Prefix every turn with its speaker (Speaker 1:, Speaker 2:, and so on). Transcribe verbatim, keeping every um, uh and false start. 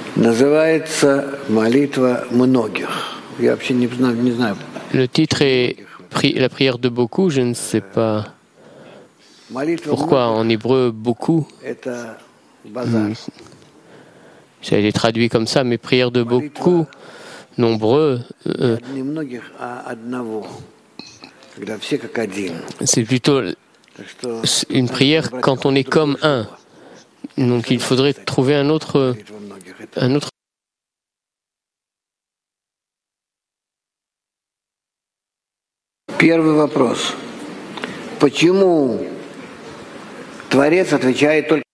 Speaker 1: Le titre est pri- la prière de beaucoup, je ne sais pas pourquoi en hébreu beaucoup. Hmm. Ça a été traduit comme ça, mais prière de beaucoup, nombreux, euh, c'est plutôt une prière quand on est comme un. Donc il faudrait trouver un autre, un autre.
Speaker 2: Первый вопрос. Почему Творец отвечает только